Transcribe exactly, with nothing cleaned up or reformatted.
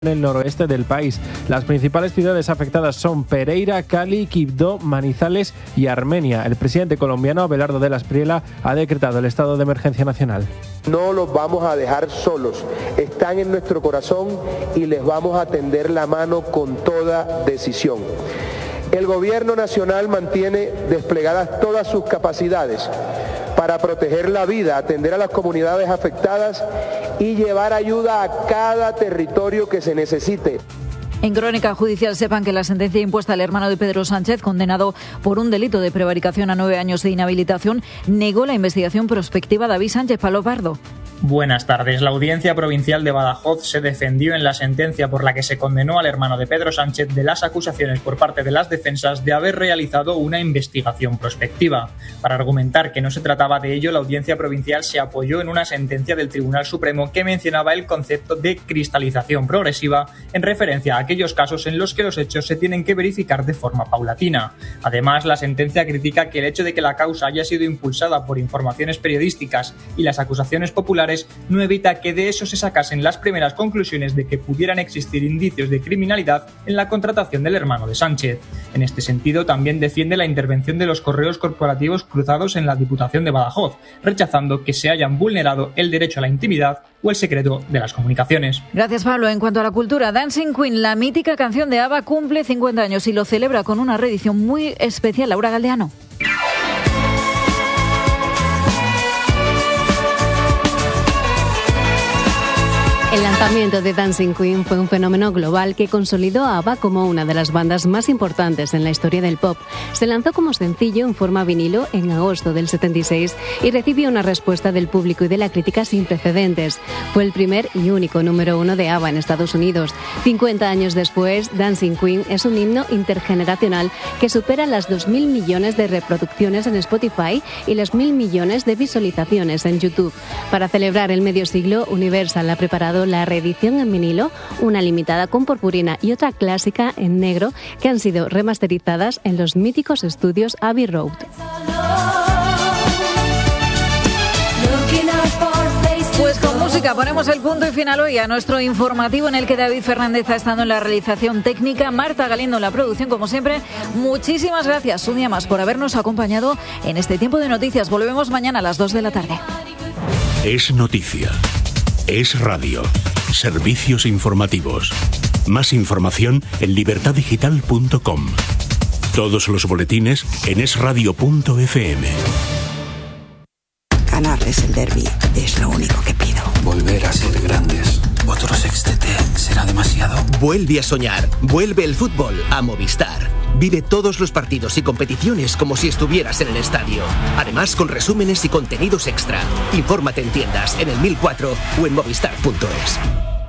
en el noroeste del país. Las principales ciudades afectadas son Pereira, Cali, Quibdó, Manizales y Armenia. El presidente colombiano Abelardo de la Espriella ha decretado el estado de emergencia nacional. No los vamos a dejar solos, están en nuestro corazón y les vamos a tender la mano con toda decisión. El gobierno nacional mantiene desplegadas todas sus capacidades para proteger la vida, atender a las comunidades afectadas y llevar ayuda a cada territorio que se necesite. En Crónica Judicial sepan que la sentencia impuesta al hermano de Pedro Sánchez, condenado por un delito de prevaricación a nueve años de inhabilitación, negó la investigación prospectiva de David Sánchez. Palo Pardo. Buenas tardes. La Audiencia Provincial de Badajoz se defendió en la sentencia por la que se condenó al hermano de Pedro Sánchez de las acusaciones por parte de las defensas de haber realizado una investigación prospectiva. Para argumentar que no se trataba de ello, la Audiencia Provincial se apoyó en una sentencia del Tribunal Supremo que mencionaba el concepto de cristalización progresiva en referencia a aquellos casos en los que los hechos se tienen que verificar de forma paulatina. Además, la sentencia critica que el hecho de que la causa haya sido impulsada por informaciones periodísticas y las acusaciones populares no evita que de eso se sacasen las primeras conclusiones de que pudieran existir indicios de criminalidad en la contratación del hermano de Sánchez. En este sentido, también defiende la intervención de los correos corporativos cruzados en la Diputación de Badajoz, rechazando que se hayan vulnerado el derecho a la intimidad o el secreto de las comunicaciones. Gracias, Pablo. En cuanto a la cultura, Dancing Queen, la mítica canción de ABBA, cumple cincuenta años y lo celebra con una reedición muy especial. Laura Galdeano. El lanzamiento de Dancing Queen fue un fenómeno global que consolidó a ABBA como una de las bandas más importantes en la historia del pop. Se lanzó como sencillo en forma vinilo en agosto del setenta y seis y recibió una respuesta del público y de la crítica sin precedentes. Fue el primer y único número uno de ABBA en Estados Unidos. cincuenta años después, Dancing Queen es un himno intergeneracional que supera las dos mil millones de reproducciones en Spotify y los mil millones de visualizaciones en YouTube. Para celebrar el medio siglo, Universal ha preparado la reedición en vinilo, una limitada con purpurina y otra clásica en negro que han sido remasterizadas en los míticos estudios Abbey Road. Pues con música ponemos el punto y final hoy a nuestro informativo en el que David Fernández ha estado en la realización técnica, Marta Galindo en la producción, como siempre. Muchísimas gracias un día más por habernos acompañado en este tiempo de noticias. Volvemos mañana a las dos de la tarde. Es noticia. Es radio. Servicios informativos. Más información en libertad digital punto com. Todos los boletines en es radio punto efe eme. Ganarles el derbi es lo único que pido. Volver a ser grandes. ¿Otro sextete será demasiado? Vuelve a soñar. Vuelve el fútbol a Movistar. Vive todos los partidos y competiciones como si estuvieras en el estadio. Además, con resúmenes y contenidos extra. Infórmate en tiendas, en el mil cuatro o en movistar punto es.